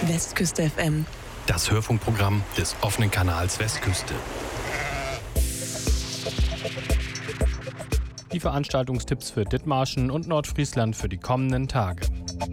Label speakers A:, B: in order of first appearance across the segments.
A: Westküste FM.
B: Das Hörfunkprogramm des offenen Kanals Westküste. Die Veranstaltungstipps für Dithmarschen und Nordfriesland für die kommenden Tage.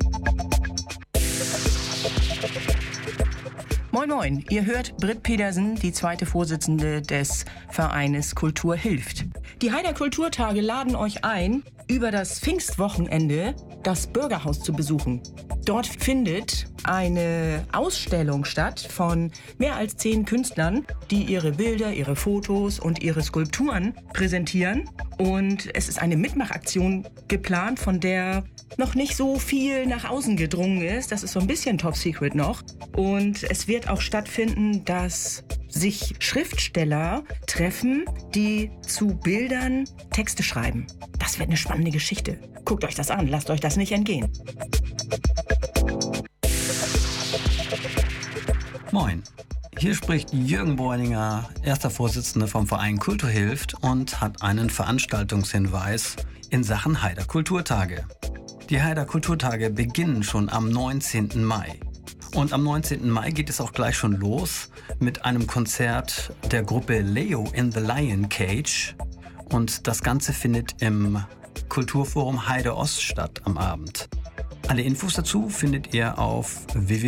C: Moin Moin, ihr hört Britt Pedersen, die zweite Vorsitzende des Vereines Kultur hilft. Die Heider Kulturtage laden euch ein, über das Pfingstwochenende das Bürgerhaus zu besuchen. Dort findet eine Ausstellung statt von mehr als 10 Künstlern, die ihre Bilder, ihre Fotos und ihre Skulpturen präsentieren. Und es ist eine Mitmachaktion geplant, von der noch nicht so viel nach außen gedrungen ist. Das ist so ein bisschen top secret noch. Und es wird auch stattfinden, dass sich Schriftsteller treffen, die zu Bildern Texte schreiben. Das wird eine spannende Geschichte. Guckt euch das an, lasst euch das nicht entgehen.
D: Moin, hier spricht Jürgen Bräuninger, erster Vorsitzender vom Verein Kultur hilft und hat einen Veranstaltungshinweis in Sachen Heider Kulturtage. Die Heider Kulturtage beginnen schon am 19. Mai. Und am 19. Mai geht es auch gleich schon los mit einem Konzert der Gruppe Leo in the Lion Cage. Und das Ganze findet im Kulturforum Heide Ost statt am Abend. Alle Infos dazu findet ihr auf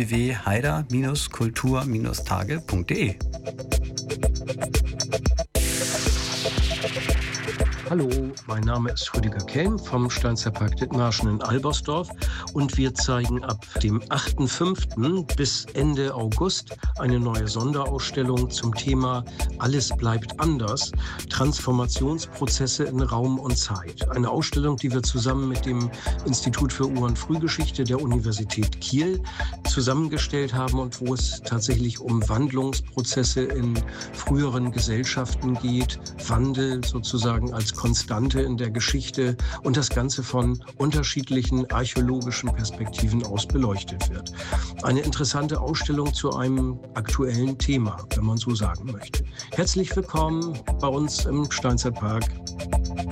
D: www.heider-kultur-tage.de.
E: Hallo, mein Name ist Rüdiger Kelm vom Steinzeitpark Dithmarschen in Albersdorf und wir zeigen ab dem 8.5. bis Ende August eine neue Sonderausstellung zum Thema Alles bleibt anders, Transformationsprozesse in Raum und Zeit. Eine Ausstellung, die wir zusammen mit dem Institut für Ur- und Frühgeschichte der Universität Kiel zusammengestellt haben und wo es tatsächlich um Wandlungsprozesse in früheren Gesellschaften geht, Wandel sozusagen als Konstante in der Geschichte und das Ganze von unterschiedlichen archäologischen Perspektiven aus beleuchtet wird. Eine interessante Ausstellung zu einem aktuellen Thema, wenn man so sagen möchte. Herzlich willkommen bei uns im Steinzeitpark.